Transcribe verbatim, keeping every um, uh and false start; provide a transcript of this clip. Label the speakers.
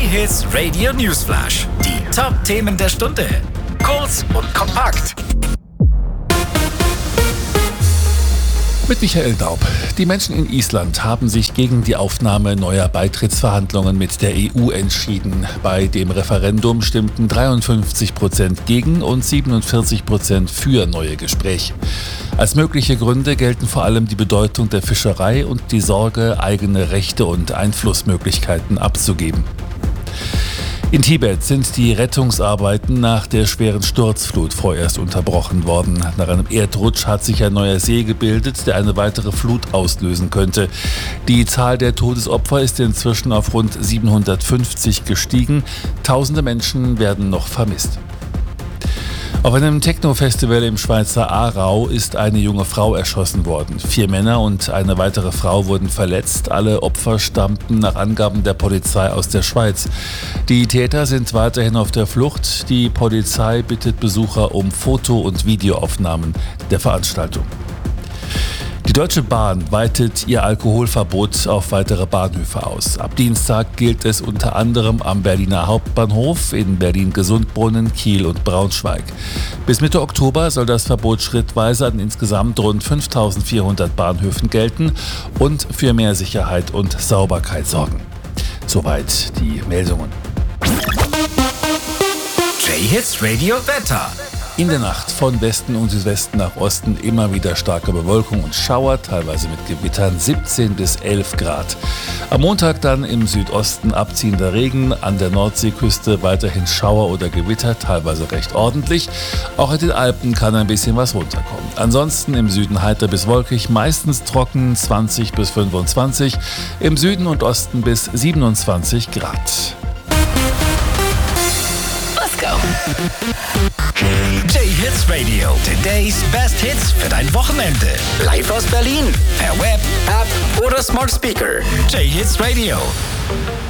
Speaker 1: J-Hits Radio Newsflash. Die Top-Themen der Stunde. Kurz und kompakt.
Speaker 2: Mit Michael Daub. Die Menschen in Island haben sich gegen die Aufnahme neuer Beitrittsverhandlungen mit der E U entschieden. Bei dem Referendum stimmten dreiundfünfzig Prozent gegen und siebenundvierzig Prozent für neue Gespräche. Als mögliche Gründe gelten vor allem die Bedeutung der Fischerei und die Sorge, eigene Rechte und Einflussmöglichkeiten abzugeben. In Tibet sind die Rettungsarbeiten nach der schweren Sturzflut vorerst unterbrochen worden. Nach einem Erdrutsch hat sich ein neuer See gebildet, der eine weitere Flut auslösen könnte. Die Zahl der Todesopfer ist inzwischen auf rund siebenhundertfünfzig gestiegen. Tausende Menschen werden noch vermisst. Auf einem Techno-Festival im Schweizer Aarau ist eine junge Frau erschossen worden. Vier Männer und eine weitere Frau wurden verletzt. Alle Opfer stammten nach Angaben der Polizei aus der Schweiz. Die Täter sind weiterhin auf der Flucht. Die Polizei bittet Besucher um Foto- und Videoaufnahmen der Veranstaltung. Die Deutsche Bahn weitet ihr Alkoholverbot auf weitere Bahnhöfe aus. Ab Dienstag gilt es unter anderem am Berliner Hauptbahnhof, in Berlin-Gesundbrunnen, Kiel und Braunschweig. Bis Mitte Oktober soll das Verbot schrittweise an insgesamt rund fünftausendvierhundert Bahnhöfen gelten und für mehr Sicherheit und Sauberkeit sorgen. Soweit die Meldungen.
Speaker 1: J-Hits Radio Wetter.
Speaker 2: In der Nacht von Westen und Südwesten nach Osten immer wieder starke Bewölkung und Schauer, teilweise mit Gewittern, siebzehn bis elf Grad. Am Montag dann im Südosten abziehender Regen, an der Nordseeküste weiterhin Schauer oder Gewitter, teilweise recht ordentlich. Auch in den Alpen kann ein bisschen was runterkommen. Ansonsten im Süden heiter bis wolkig, meistens trocken, zwanzig bis fünfundzwanzig, im Süden und Osten bis siebenundzwanzig Grad.
Speaker 1: Let's go! J-Hits Radio, today's best hits für dein Wochenende. Live aus Berlin, per Web, App oder Smart Speaker. J-Hits Radio.